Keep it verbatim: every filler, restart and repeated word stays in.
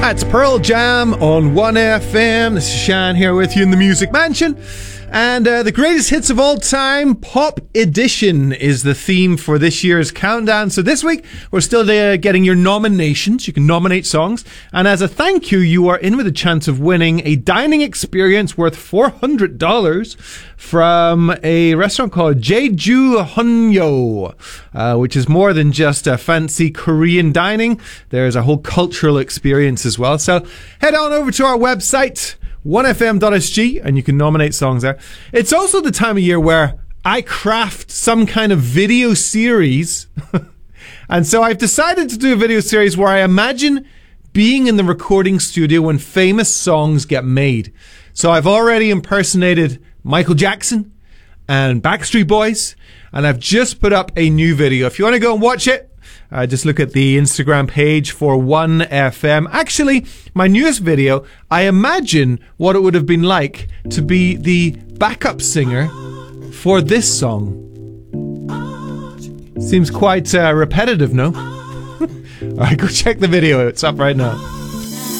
That's Pearl Jam on one F M. This is Shan here with you in the Music Mansion. And uh, the greatest hits of all time, Pop Edition, is the theme for this year's countdown. So this week, we're still uh, getting your nominations. You can nominate songs. And as a thank you, you are in with a chance of winning a dining experience worth four hundred dollars from a restaurant called Jeju Hunyo, uh, which is more than just a fancy Korean dining. There's a whole cultural experience as well. So head on over to our website, one f m dot s g, and you can nominate songs there. It's also the time of year where I craft some kind of video series. And so I've decided to do a video series where I imagine being in the recording studio when famous songs get made. So I've already impersonated Michael Jackson and Backstreet Boys, and I've just put up a new video. If you want to go and watch it, Uh, just look at the Instagram page for one F M. Actually, my newest video, I imagine what it would have been like to be the backup singer for this song. Seems quite uh, repetitive, no? Alright, go check the video. It's up right now.